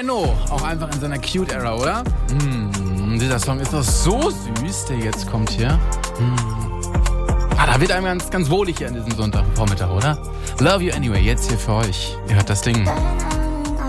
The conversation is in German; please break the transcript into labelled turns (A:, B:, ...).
A: Leno, auch einfach in seiner Cute-Era, oder? Dieser Song ist doch so süß, der jetzt kommt hier. Da wird einem ganz, ganz wohlig hier an diesem Sonntagvormittag, oder? Love You Anyway, jetzt hier für euch. Ihr hört das Ding.